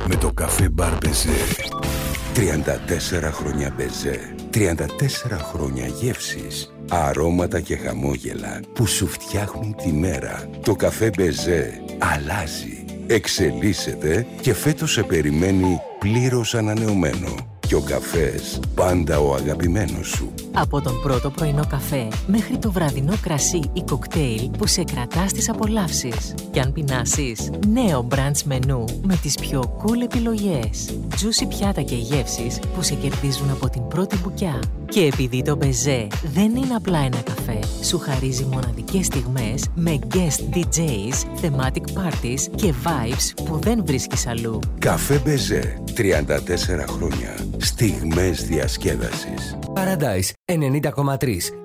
με το καφέ μπαρ Μπεζέ. 34 χρόνια Μπεζέ. 34 χρόνια γεύσεις, αρώματα και χαμόγελα που σου φτιάχνουν τη μέρα. Το καφέ Μπεζέ αλλάζει, εξελίσσεται και φέτος σε περιμένει πλήρως ανανεωμένο. Και ο καφές πάντα ο αγαπημένος σου. Από τον πρώτο πρωινό καφέ μέχρι το βραδινό κρασί ή κοκτέιλ που σε κρατά στις απολαύσεις. Και αν πεινάσεις, νέο brunch μενού με τις πιο cool επιλογές. Juicy πιάτα και γεύσεις που σε κερδίζουν από την πρώτη μπουκιά. Και επειδή το Μπεζέ δεν είναι απλά ένα καφέ, σου χαρίζει μοναδικές στιγμές με guest DJs, thematic parties και vibes που δεν βρίσκεις αλλού. Καφέ Μπεζέ, 34 χρόνια. Στιγμές διασκέδασης. Paradise 90,3